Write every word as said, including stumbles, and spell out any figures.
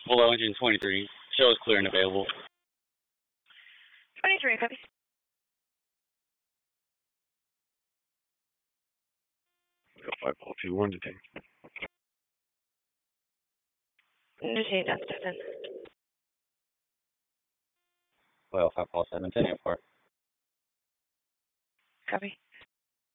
Below engine twenty-three. Show is clear and available. twenty-three, copy. five four two one detain. Detain down seven. Well, five four seven ten airport. Copy.